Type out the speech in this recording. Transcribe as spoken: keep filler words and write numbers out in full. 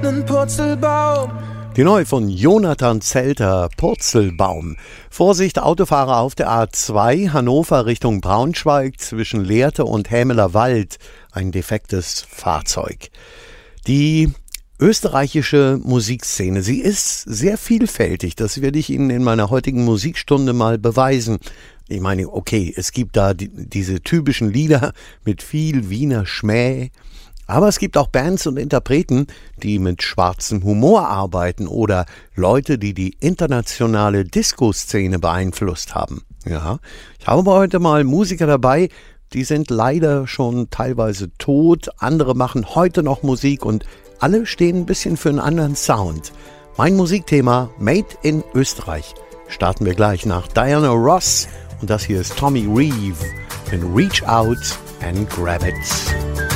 nen Purzelbaum. Die neue von Jonathan Zelter, Purzelbaum. Vorsicht, Autofahrer auf der A zwei, Hannover Richtung Braunschweig, zwischen Lehrte und Hämeler Wald, ein defektes Fahrzeug. Die österreichische Musikszene, sie ist sehr vielfältig, das werde ich Ihnen in meiner heutigen Musikstunde mal beweisen. Ich meine, okay, es gibt da die, diese typischen Lieder mit viel Wiener Schmäh, aber es gibt auch Bands und Interpreten, die mit schwarzem Humor arbeiten oder Leute, die die internationale Disco-Szene beeinflusst haben. Ja, ich habe heute mal Musiker dabei, die sind leider schon teilweise tot, andere machen heute noch Musik und alle stehen ein bisschen für einen anderen Sound. Mein Musikthema Made in Österreich. Starten wir gleich nach Diana Ross und das hier ist Tommy Reeve in Reach Out and Grab It.